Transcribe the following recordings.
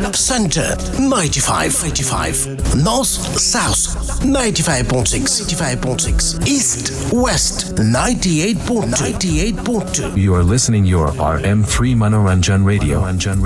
Center 95, North South 95.6, East West 98.2. You are listening your RM3 Manoranjan Radio.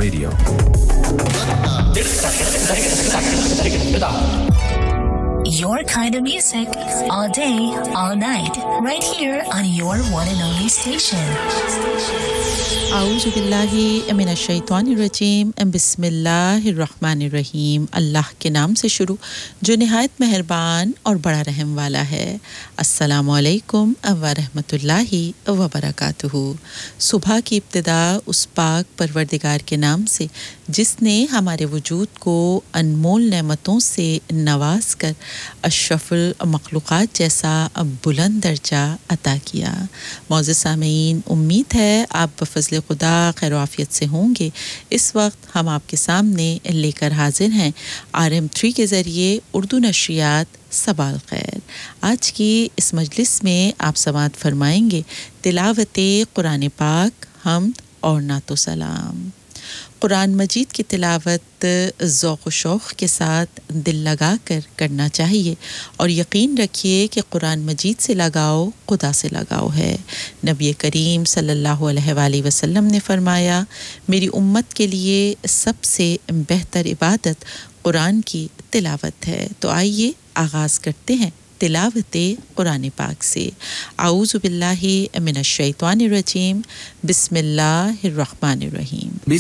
Your kind of music, all day, all night, right here on your one and only station. आऊज़ु बिल्लाहि मिनश शैतानिर रजीम बिस्मिल्लाहिर रहमानिर रहीम अल्लाह के नाम से शुरू जो निहायत मेहरबान और बड़ा रहम वाला है। अस्सलामु अलैकुम व रहमतुल्लाहि व बरकातुहू। सुबह की इब्तिदा उस पाक परवरदिगार के नाम से जिसने हमारे वजूद को अनमोल नेमतों से नवाज कर अशरफुल मखलूक़ात जैसा बुलंद दर्जा अता किया। मौज़ूद सामीन, उम्मीद है आप बफ़ज़्ल खुदा खैर आफियत से होंगे। इस वक्त हम आपके सामने लेकर हाजिर हैं RM3 के ज़रिए उर्दू नशरियात सबाल खैर। आज की इस मजलिस में आप समाअत फरमाएंगे तिलावत कुरान पाक, हम्द और नातो सलाम। कुरान मजीद की तिलावत ज़ौक़ व शौक़ के साथ दिल लगाकर करना चाहिए और यकीन रखिए कि कुरान मजीद से लगाओ खुदा से लगाओ है। नबी करीम सल्लल्लाहु अलैहि वसल्लम ने फरमाया, मेरी उम्मत के लिए सबसे बेहतर इबादत कुरान की तिलावत है। तो आइए आगाज़ करते हैं तिलावत कुरान पाक से। आऊज़ु बिल्लाहि मिनश शैतानिर रजीम बिस्मिल्लाहिर रहमानिर रहीम।